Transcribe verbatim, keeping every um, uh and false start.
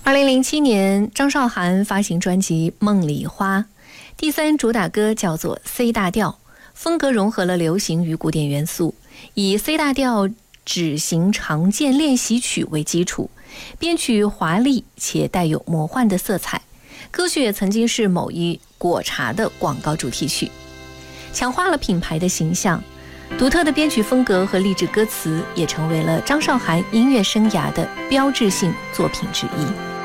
二零零七年，张韶涵发行专辑《梦里花》，第三主打歌叫做《C 大调》，风格融合了流行与古典元素，以 C 大调指型常见练习曲为基础，编曲华丽且带有魔幻的色彩。歌曲也曾经是某一果茶的广告主题曲，强化了品牌的形象。独特的编曲风格和励志歌词也成为了张韶涵音乐生涯的标志性作品之一。